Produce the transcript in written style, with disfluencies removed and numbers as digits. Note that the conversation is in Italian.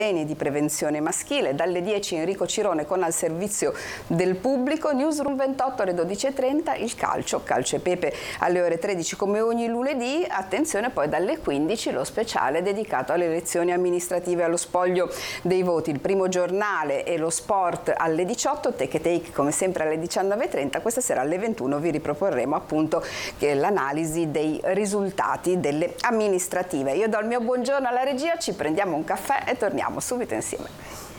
di prevenzione maschile. Dalle 10 Enrico Cirone con Al servizio del pubblico, Newsroom 28 alle 12:30, il calcio e pepe alle ore 13 come ogni lunedì. Attenzione, poi dalle 15 lo speciale dedicato alle elezioni amministrative, allo spoglio dei voti. Il primo giornale e lo sport alle 18, Take come sempre alle 19:30. Questa sera alle 21 vi riproporremo appunto l'analisi dei risultati delle amministrative. Io do il mio buongiorno alla regia, ci prendiamo un caffè e torniamo subito insieme.